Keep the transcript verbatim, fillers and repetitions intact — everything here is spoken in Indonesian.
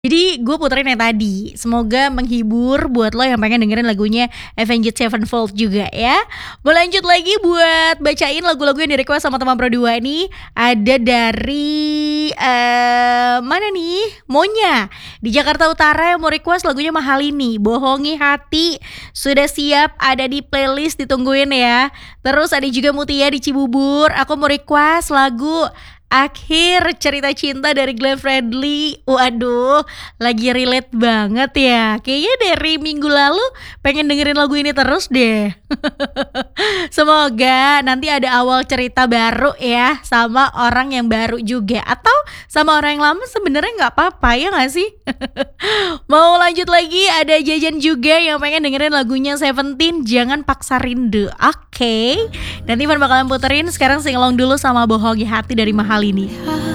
Jadi gue puterin yang tadi, semoga menghibur buat lo yang pengen dengerin lagunya Avenged Sevenfold juga ya. Gue lanjut lagi buat bacain lagu-lagu yang di-request sama teman Pro dua nih. Ada dari uh, mana nih? Monya di Jakarta Utara yang mau request lagunya Mahal ini, Bohongi Hati. Sudah siap ada di playlist, ditungguin ya. Terus ada juga Mutia di Cibubur, aku mau request lagu Akhir Cerita Cinta dari Glenn Fredly. Waduh, lagi relate banget ya. Kayaknya dari minggu lalu pengen dengerin lagu ini terus deh. Semoga nanti ada awal cerita baru ya, sama orang yang baru juga, atau sama orang yang lama sebenarnya nggak apa-apa ya nggak sih? Mau lanjut lagi, ada Jajan juga yang pengen dengerin lagunya Seventeen, Jangan Paksa Rindu. Oke, okay. Nanti Ivan bakalan puterin sekarang singalong dulu sama Bohongi Hati dari Mahal ini.